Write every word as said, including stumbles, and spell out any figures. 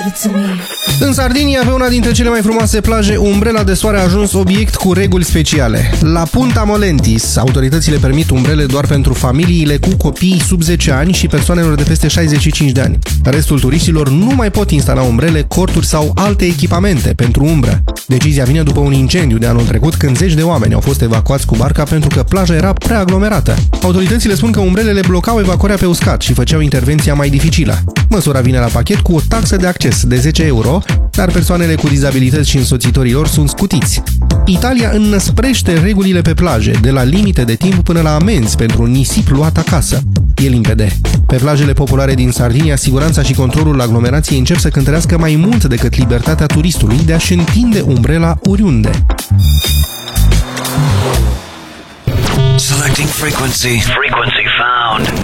În Sardinia, pe una dintre cele mai frumoase plaje, umbrela de soare a ajuns obiect cu reguli speciale. La Punta Molentis, autoritățile permit umbrele doar pentru familiile cu copii sub zece ani și persoanelor de peste șaizeci și cinci de ani. Restul turiștilor nu mai pot instala umbrele, corturi sau alte echipamente pentru umbră. Decizia vine după un incendiu de anul trecut, când zeci de oameni au fost evacuați cu barca pentru că plaja era prea aglomerată. Autoritățile spun că umbrelele blocau evacuarea pe uscat și făceau intervenția mai dificilă. Măsura vine la pachet cu o taxă de acces de zece euro, dar persoanele cu dizabilități și însoțitorii lor sunt scutiți. Italia înnăsprește regulile pe plaje, de la limite de timp până la amenzi pentru nisip luat acasă. E limpede. Pe plajele populare din Sardinia, siguranța și controlul aglomerației încep să cântărească mai mult decât libertatea turistului de a-și întinde umbrela oriunde. Selecting frequency. Frequency found.